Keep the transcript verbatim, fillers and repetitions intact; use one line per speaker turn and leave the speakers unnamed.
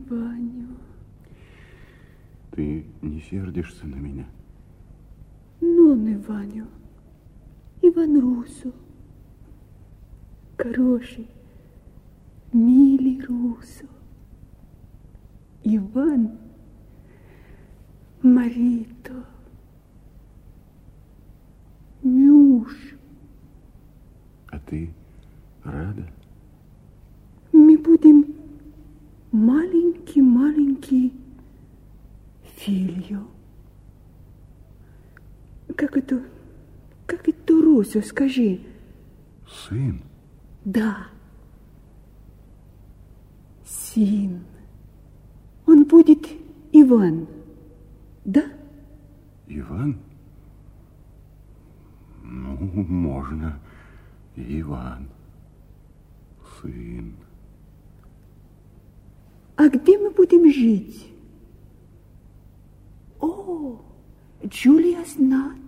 Ваню.
Ты не сердишься на меня?
Ну, не Ваню. Иван Русо. Хороший, милый Русо. Иван Марито. Муж.
А ты рада?
Мы будем маленький-маленький Фильо. Как это, как это, Русо, скажи?
Сын?
Да. Сын. Он будет Иван, да?
Иван? Ну, можно. Иван. Сын.
А где мы будем жить? О, Джулия знает.